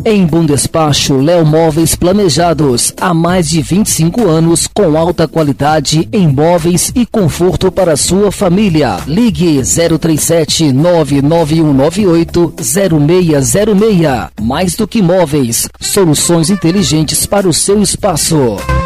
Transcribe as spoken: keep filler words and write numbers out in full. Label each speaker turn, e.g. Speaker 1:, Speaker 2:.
Speaker 1: Em Bom Despacho, Léo Móveis Planejados. Há mais de vinte e cinco anos, com alta qualidade em móveis e conforto para sua família. Ligue zero três sete, nove nove um nove oito, zero seis zero seis. Mais do que móveis, soluções inteligentes para o seu espaço.